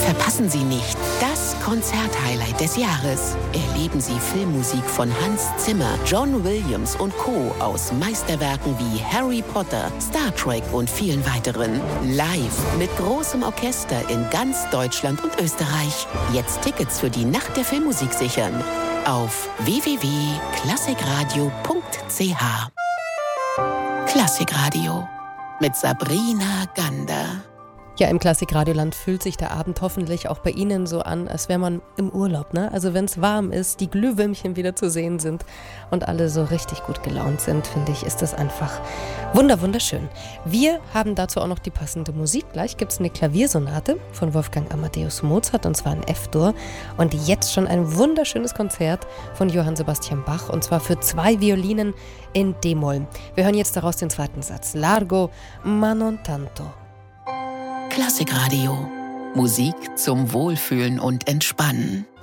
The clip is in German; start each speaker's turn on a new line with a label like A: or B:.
A: Verpassen Sie nicht das Konzerthighlight des Jahres. Erleben Sie Filmmusik von Hans Zimmer, John Williams und Co. aus Meisterwerken wie Harry Potter, Star Trek und vielen weiteren. Live mit großem Orchester in ganz Deutschland und Österreich. Jetzt Tickets für die Nacht der Filmmusik sichern. Auf www.klassikradio.ch. Klassikradio mit Sabrina Gander.
B: Ja, im Klassikradioland fühlt sich der Abend hoffentlich auch bei Ihnen so an, als wäre man im Urlaub, ne? Also wenn es warm ist, die Glühwürmchen wieder zu sehen sind und alle so richtig gut gelaunt sind, finde ich, ist das einfach wunderschön. Wir haben dazu auch noch die passende Musik. Gleich gibt es eine Klaviersonate von Wolfgang Amadeus Mozart, und zwar in F-Dur. Und jetzt schon ein wunderschönes Konzert von Johann Sebastian Bach, und zwar für 2 Violinen in D-Moll. Wir hören jetzt daraus den zweiten Satz. Largo, ma non tanto.
A: Klassikradio. Musik zum Wohlfühlen und Entspannen.